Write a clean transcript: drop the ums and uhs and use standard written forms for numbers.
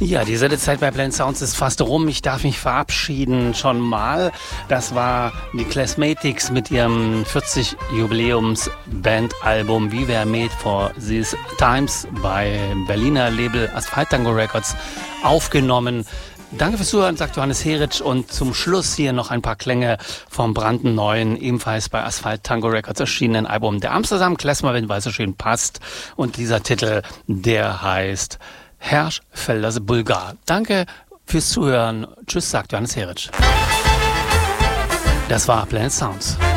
Ja, die Sendezeit bei Blend Sounds ist fast rum. Ich darf mich verabschieden schon mal. Das war die Classmatics mit ihrem 40-Jubiläums-Bandalbum We Were Made for These Times bei Berliner Label Asphalt Tango Records aufgenommen. Danke fürs Zuhören, sagt Johannes Heritsch. Und zum Schluss hier noch ein paar Klänge vom brandneuen, ebenfalls bei Asphalt Tango Records erschienenen Album der Amsterdam Klezmer, weil es so schön passt. Und dieser Titel, der heißt Herrschfelders Bulgar. Danke fürs Zuhören. Tschüss, sagt Johannes Heritsch. Das war Planet Sounds.